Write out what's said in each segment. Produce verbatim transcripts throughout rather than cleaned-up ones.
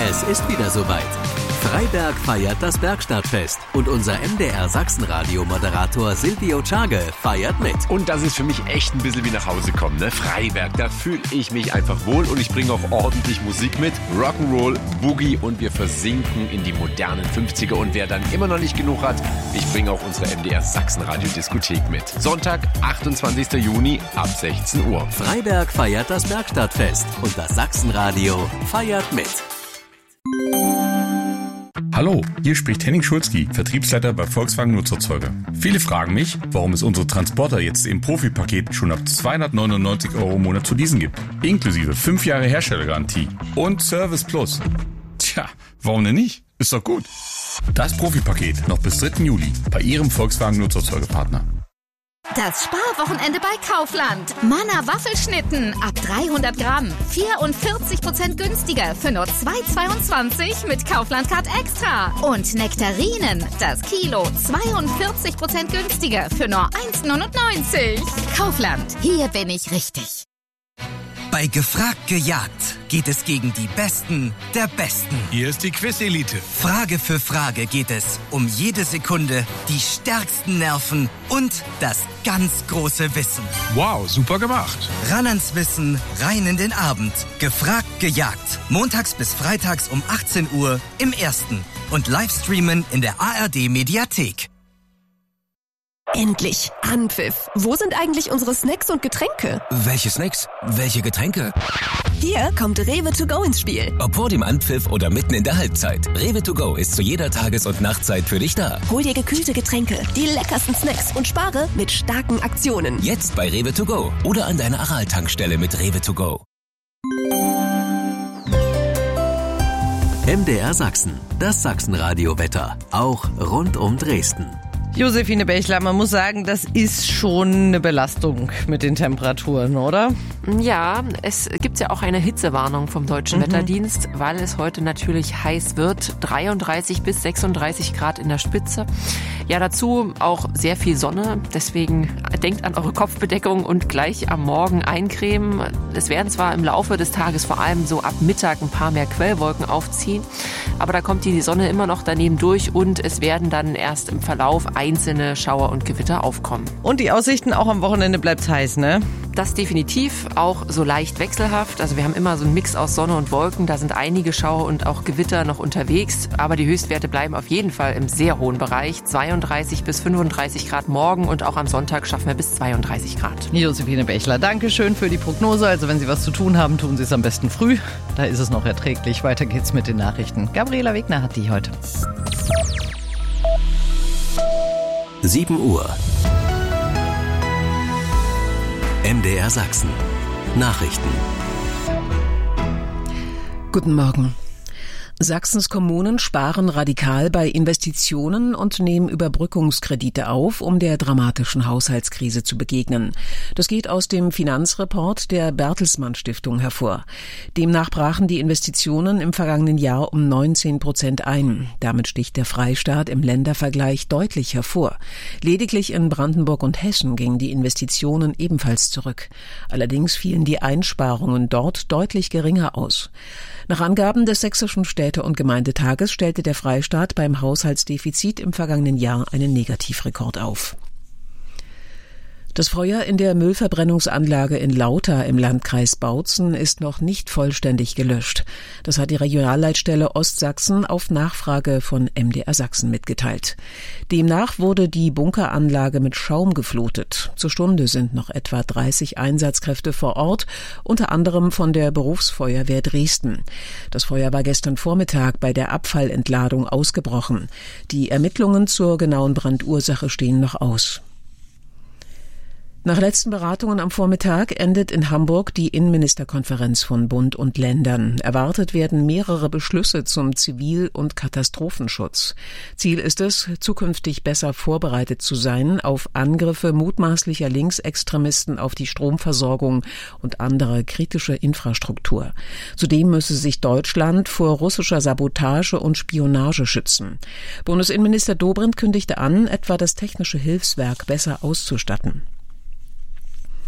Es ist wieder soweit. Freiberg feiert das Bergstadtfest und unser M D R Sachsenradio-Moderator Silvio Czage feiert mit. Und das ist für mich echt ein bisschen wie nach Hause kommen, ne? Freiberg, da fühle ich mich einfach wohl und ich bringe auch ordentlich Musik mit. Rock'n'Roll, Boogie und wir versinken in die modernen fünfziger. Und wer dann immer noch nicht genug hat, ich bringe auch unsere M D R Sachsenradio-Diskothek mit. Sonntag, achtundzwanzigster Juni ab sechzehn Uhr. Freiberg feiert das Bergstadtfest und das Sachsenradio feiert mit. Hallo, hier spricht Henning Schulzki, Vertriebsleiter bei Volkswagen Nutzerzeuger. Viele fragen mich, warum es unsere Transporter jetzt im Profipaket schon ab zweihundertneunundneunzig Euro im Monat zu leasen gibt. Inklusive fünf Jahre Herstellergarantie und Service Plus. Tja, warum denn nicht? Ist doch gut. Das Profipaket noch bis dritten Juli bei Ihrem Volkswagen Nutzerzeugerpartner. Das Sparwochenende bei Kaufland. Manna Waffelschnitten ab dreihundert Gramm. vierundvierzig Prozent günstiger für nur zwei Euro zweiundzwanzig mit Kaufland Card Extra. Und Nektarinen, das Kilo, zweiundvierzig Prozent günstiger für nur eins Euro neunundneunzig. Kaufland, hier bin ich richtig. Bei Gefragt gejagt geht es gegen die Besten der Besten. Hier ist die Quiz-Elite. Frage für Frage geht es um jede Sekunde, die stärksten Nerven und das ganz große Wissen. Wow, super gemacht. Ran ans Wissen, rein in den Abend. Gefragt gejagt. Montags bis freitags um achtzehn Uhr im Ersten. Und Livestreamen in der A R D-Mediathek. Endlich! Anpfiff! Wo sind eigentlich unsere Snacks und Getränke? Welche Snacks? Welche Getränke? Hier kommt Rewe to go ins Spiel. Ob vor dem Anpfiff oder mitten in der Halbzeit. Rewe to go ist zu jeder Tages- und Nachtzeit für dich da. Hol dir gekühlte Getränke, die leckersten Snacks und spare mit starken Aktionen. Jetzt bei Rewe to go oder an deiner Aral-Tankstelle mit Rewe to go. M D R Sachsen, das Sachsenradio-Wetter, auch rund um Dresden. Josephine Bechler, man muss sagen, das ist schon eine Belastung mit den Temperaturen, oder? Ja, es gibt ja auch eine Hitzewarnung vom Deutschen mhm. Wetterdienst, weil es heute natürlich heiß wird. dreiunddreißig bis sechsunddreißig Grad in der Spitze. Ja, dazu auch sehr viel Sonne. Deswegen denkt an eure Kopfbedeckung und gleich am Morgen eincremen. Es werden zwar im Laufe des Tages vor allem so ab Mittag ein paar mehr Quellwolken aufziehen, aber da kommt die Sonne immer noch daneben durch und es werden dann erst im Verlauf einzelne Schauer und Gewitter aufkommen. Und die Aussichten auch am Wochenende bleibt heiß, ne? Das definitiv, auch so leicht wechselhaft. Also wir haben immer so einen Mix aus Sonne und Wolken. Da sind einige Schauer und auch Gewitter noch unterwegs. Aber die Höchstwerte bleiben auf jeden Fall im sehr hohen Bereich. zweiunddreißig bis fünfunddreißig Grad morgen und auch am Sonntag schaffen wir bis zweiunddreißig Grad. Josephine Bechler, danke schön für die Prognose. Also wenn Sie was zu tun haben, tun Sie es am besten früh. Da ist es noch erträglich. Weiter geht's mit den Nachrichten. Gabriela Wegner hat die heute. sieben Uhr. M D R Sachsen. Nachrichten. Guten Morgen. Sachsens Kommunen sparen radikal bei Investitionen und nehmen Überbrückungskredite auf, um der dramatischen Haushaltskrise zu begegnen. Das geht aus dem Finanzreport der Bertelsmann Stiftung hervor. Demnach brachen die Investitionen im vergangenen Jahr um neunzehn Prozent ein. Damit sticht der Freistaat im Ländervergleich deutlich hervor. Lediglich in Brandenburg und Hessen gingen die Investitionen ebenfalls zurück. Allerdings fielen die Einsparungen dort deutlich geringer aus. Nach Angaben des Sächsischen Städte- und Gemeindetages stellte der Freistaat beim Haushaltsdefizit im vergangenen Jahr einen Negativrekord auf. Das Feuer in der Müllverbrennungsanlage in Lauter im Landkreis Bautzen ist noch nicht vollständig gelöscht. Das hat die Regionalleitstelle Ostsachsen auf Nachfrage von M D R Sachsen mitgeteilt. Demnach wurde die Bunkeranlage mit Schaum geflutet. Zur Stunde sind noch etwa dreißig Einsatzkräfte vor Ort, unter anderem von der Berufsfeuerwehr Dresden. Das Feuer war gestern Vormittag bei der Abfallentladung ausgebrochen. Die Ermittlungen zur genauen Brandursache stehen noch aus. Nach letzten Beratungen am Vormittag endet in Hamburg die Innenministerkonferenz von Bund und Ländern. Erwartet werden mehrere Beschlüsse zum Zivil- und Katastrophenschutz. Ziel ist es, zukünftig besser vorbereitet zu sein auf Angriffe mutmaßlicher Linksextremisten auf die Stromversorgung und andere kritische Infrastruktur. Zudem müsse sich Deutschland vor russischer Sabotage und Spionage schützen. Bundesinnenminister Dobrindt kündigte an, etwa das technische Hilfswerk besser auszustatten.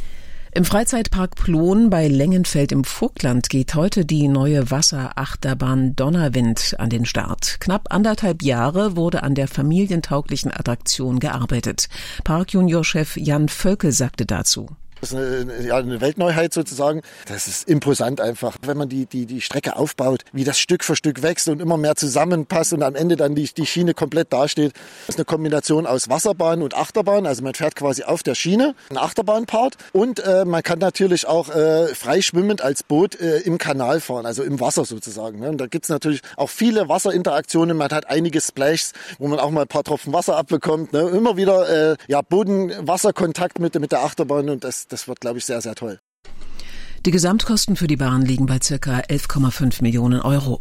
Im Freizeitpark Plon bei Lengenfeld im Vogtland geht heute die neue Wasserachterbahn Donnerwind an den Start. Knapp anderthalb Jahre wurde an der familientauglichen Attraktion gearbeitet. Park-Junior-Chef Jan Völkel sagte dazu: Das ist eine, ja, eine Weltneuheit sozusagen. Das ist imposant einfach, wenn man die, die, die Strecke aufbaut, wie das Stück für Stück wächst und immer mehr zusammenpasst und am Ende dann die, die Schiene komplett dasteht. Das ist eine Kombination aus Wasserbahn und Achterbahn. Also man fährt quasi auf der Schiene, ein Achterbahnpart. Und äh, man kann natürlich auch äh, frei schwimmend als Boot äh, im Kanal fahren, also im Wasser sozusagen. Ne? Und da gibt's natürlich auch viele Wasserinteraktionen. Man hat einige Splashs, wo man auch mal ein paar Tropfen Wasser abbekommt. Ne? Immer wieder äh, ja, Boden-Wasserkontakt mit, mit der Achterbahn und das Das wird, glaube ich, sehr, sehr toll. Die Gesamtkosten für die Bahn liegen bei circa elf Komma fünf Millionen Euro.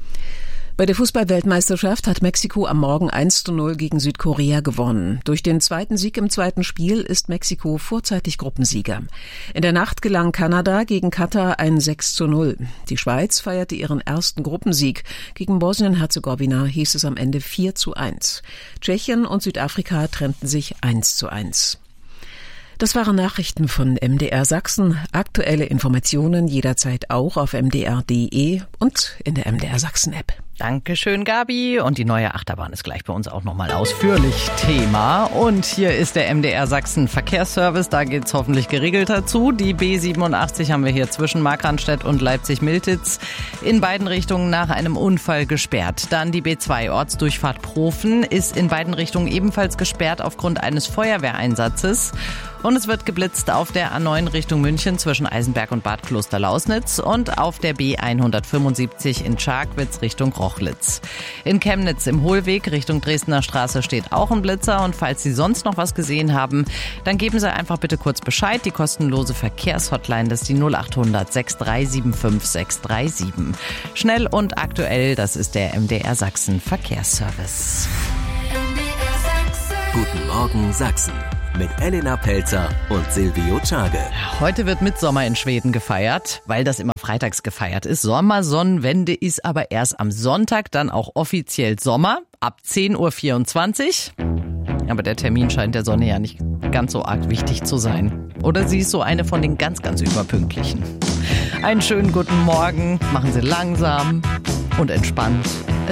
Bei der Fußball-Weltmeisterschaft hat Mexiko am Morgen eins zu null gegen Südkorea gewonnen. Durch den zweiten Sieg im zweiten Spiel ist Mexiko vorzeitig Gruppensieger. In der Nacht gelang Kanada gegen Katar ein sechs zu null. Die Schweiz feierte ihren ersten Gruppensieg. Gegen Bosnien-Herzegowina hieß es am Ende vier zu eins. Tschechien und Südafrika trennten sich eins zu eins. Das waren Nachrichten von M D R Sachsen. Aktuelle Informationen jederzeit auch auf m d r punkt d e und in der M D R Sachsen App. Dankeschön, Gabi. Und die neue Achterbahn ist gleich bei uns auch nochmal ausführlich Thema. Und hier ist der M D R Sachsen Verkehrsservice. Da geht's hoffentlich geregelter zu. Die B siebenundachtzig haben wir hier zwischen Markranstädt und Leipzig-Miltitz in beiden Richtungen nach einem Unfall gesperrt. Dann die B zwei Ortsdurchfahrt Profen ist in beiden Richtungen ebenfalls gesperrt aufgrund eines Feuerwehreinsatzes. Und es wird geblitzt auf der A neun Richtung München zwischen Eisenberg und Bad Klosterlausnitz und auf der B hundertfünfundsiebzig in Scharkwitz Richtung Rochlitz. In Chemnitz im Hohlweg Richtung Dresdner Straße steht auch ein Blitzer. Und falls Sie sonst noch was gesehen haben, dann geben Sie einfach bitte kurz Bescheid. Die kostenlose Verkehrshotline, das ist die null acht hundert sechs drei sieben fünf sechs drei sieben. Schnell und aktuell, das ist der M D R Sachsen Verkehrsservice. Guten Morgen Sachsen. Mit Elena Pelzer und Silvio Czage. Heute wird Mitsommer in Schweden gefeiert, weil das immer freitags gefeiert ist. Sommersonnenwende ist aber erst am Sonntag, dann auch offiziell Sommer, ab zehn Uhr vierundzwanzig. Aber der Termin scheint der Sonne ja nicht ganz so arg wichtig zu sein. Oder sie ist so eine von den ganz, ganz überpünktlichen. Einen schönen guten Morgen, machen Sie langsam und entspannt.